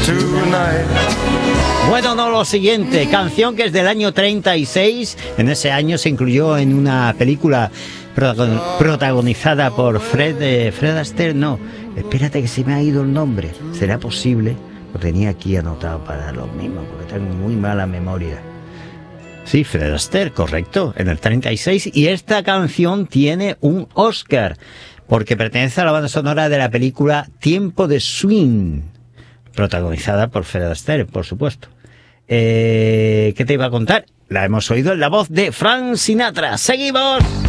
tonight. Bueno, no, lo siguiente, canción que es del año 36. En ese año se incluyó en una película protagonizada por Fred Astaire. No, espérate que se me ha ido el nombre. ¿Será posible? Lo tenía aquí anotado para lo mismo, porque tengo muy mala memoria. Sí, Fred Astaire, correcto, en el 36. Y esta canción tiene un Oscar, porque pertenece a la banda sonora de la película Tiempo de Swing, protagonizada por Fred Astaire, por supuesto. ¿Qué te iba a contar? La hemos oído en la voz de Frank Sinatra. ¡Seguimos!